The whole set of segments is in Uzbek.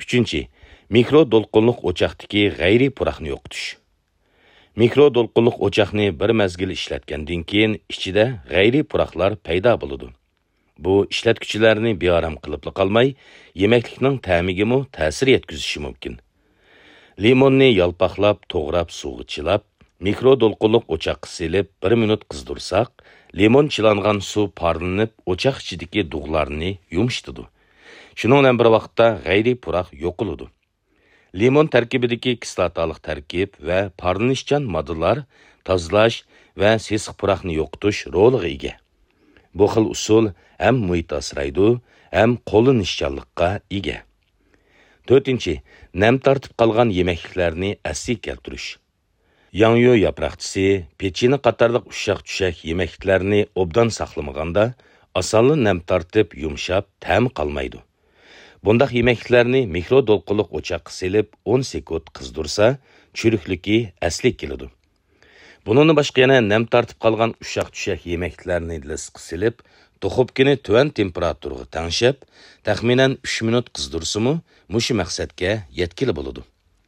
3. Mikro dolqunluq o'chaqdagi g'ayriy puraqni yo'qotish. Mikro dolqunluq o'chaqni bir mezgil ishlatgandan keyin ichida g'ayriy puraqlar paydo bo'ladi. Bu ishlatuvchilarni beoram qilib qolmay, yemeklikning ta'miga ta'sir yetkazishi mumkin. Limonni yalpaqlab, to'g'rab, suvga chilab, mikro dolqunluq o'chaqqa silib 1 minut qizdirsak, limon chilangan suv parlanib, o'chaq ichidagi dug'larni yumshatadi. Shuning bilan bir vaqtda g'ayriy puraq yo'qoladi. Limon tarkibidagi kislotalik tarkib va parlanishchan moddalar tozalash va sesiq puraqni yo'qotish roliga ega. Bu xil usul ham muhit asraydi, ham qo'llanishchanlikqa ega. 4. Nem tartib qolgan yemekliklarni asliga keltirish. Yangyo yaproqchisi, pechini qatorliq ushaq-tushaq yemekliklarni obdan saqlamaganda, osonli nem tartib yumshab, ta'mi qolmaydi. Bundaq yemekliklarni mikro dolqunluq o'chaqqa silib 10 sekund qizdirsa, chirikligi asli keladi. Bundan boshqa yana nem tartib qolgan ushaq-tushaq yemekliklarni lisqi silib, duxovkani tuvan temperaturaga tangshab, taxminan 3 minut qizdirsimi, mushu maqsadga yetkili bo'ladi.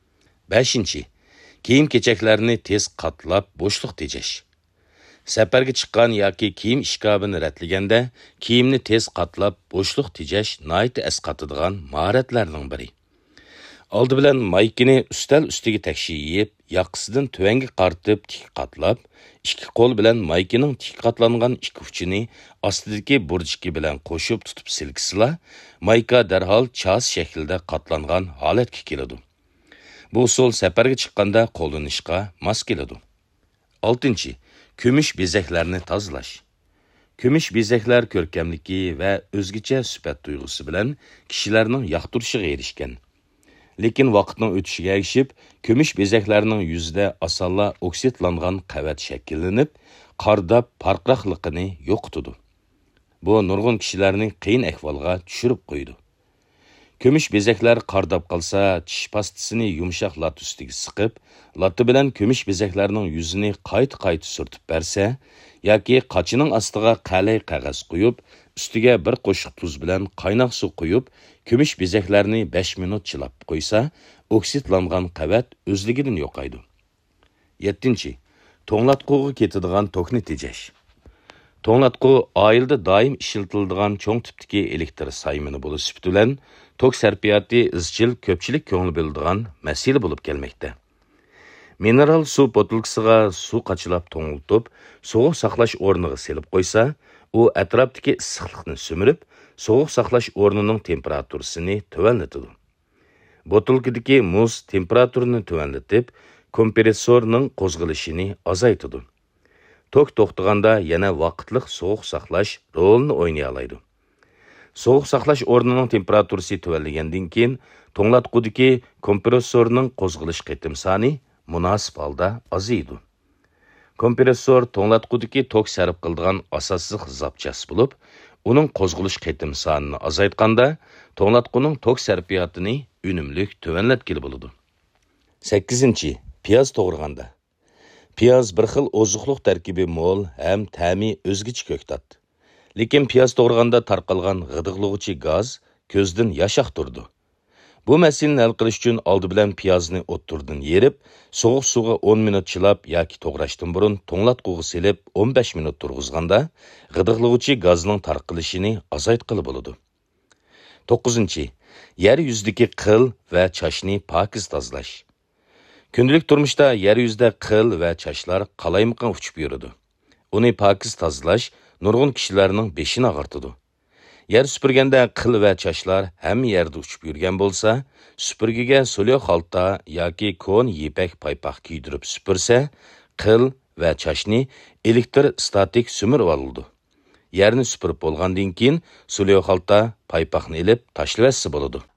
5. Kiyim-kechaklarni tez qatlab, bo'shliq tejash. Safarga chiqqan yoki kiyim ishkabini ratlaganda, kiyimni tez qatlab, bo'shliq tejash nihoyatda asqatadigan mahoratlarning biri. Oldi bilan maykini ustal ustiga takshiyib, yoqasidan tuvanga qartib tik qatlab, ikki qo'l bilan maykining tik qatlangan ikki uchini ostidagi burchki bilan qo'shib tutib silkisila, mayka darhol chas shaklida qatlangan holatga keladi. Bu usul safarga chiqqanda qo'llanishga mos keladi. 6. Kumush bezaklarni tozalash. Kumush bezaklar ko'rkamligi va o'zgacha sifat tuyg'usi bilan kishilarning yoqtirishiga erishgan. Lekin vaqtning o'tishiga erishib, kumush bezaklarning yuzida osonla oksidlangan qavat shakllanib, qardab farqliqligini yo'qotadi. Bu nurg'un kishilarning qiyin ahvolga tushirib qo'ydi. Kumush bezaklar qardab qolsa, tish pastasini yumshoq lat ustiga siqib, lati bilan kumush bezaklarning yuzini qayta surtib bersa, yoki qachining ostiga qalay qog'oz qo'yib, ustiga bir qo'shiq tuz bilan qaynoq suv qo'yib, kumush bezaklarni 5 minut chilab qo'ysa, oksidlangan qavat o'zligidan yo'qaydi. 7. To'nglatquga ketadigan tokni tejash. To'nglatqu oilada doim ishlatiladigan cho'ng tipdagi elektr saymini bo'lib bilan tok sarfiyoti izchil ko'pchilik ko'ngil biladigan masala bo'lib kelmoqda. Mineral suv botilkasiga suv qachilab to'ngiltib, sovuq saqlash o'rniga selib qo'ysa, u atrofdagi issiqlikni so'mirib, sovuq saqlash o'rnining temperaturasini tuvanlatadi. Botilkadagi muz temperaturini tuvanlatib, kompressorning qo'zg'alishini azaytadi. Tok to'xtaganda yana vaqtliq sovuq saqlash rolini o'ynay oladi. Sovuq saqlash o'rnining temperaturasi tuvanlagandan keyin to'nglatqudagi kompressorning qo'zg'alish qitim soni munosib holda azaydi. Kompressor to'nglatqudagi tok sarf qiladigan asossiz zapchas bo'lib, uning qo'zg'alish qitim sonini azaytganda, to'nglatquning tok sarfiyotini unumli tuvanlatgili bo'ladi. 8. Piyoz to'g'raganda. Piyoz bir xil ozuqliq tarkibi mo'l ham ta'mi o'zgacha ko'ktat. Lekin piyoz to'g'raganda tarqalgan g'idiqlovchi gaz ko'zdan yosh aqtirdi. Bu masalani hal qilish uchun oldi bilan piyozni o'ttirdan yerib, sovuq suvga 10 minut chilab yoki to'g'rashdan burun to'nglatquga silib 15 minut turg'izganda g'idiqlovchi gazning tarqalishini azaytqili bo'ladi. 9. Yer yuzidagi qil va chashni pokiz tozalash. Kundalik turmushda yer yuzida qil va chashlar qalaymaqan uchib yuradi. Uni pokiz tozalash nurg'un kishilarning beshini og'irtadi. Yer supurganda qil va chashlar hamma yerda uchib yurgan bo'lsa, supurgiga so'liq xalta yoki kon yepak paypoq kiydirib supursa, qil va chashni elektr statik sumirib oladi. Yerni supurib bo'lgandan keyin so'liq xalta paypoqni ilib tashlasa bo'ladi.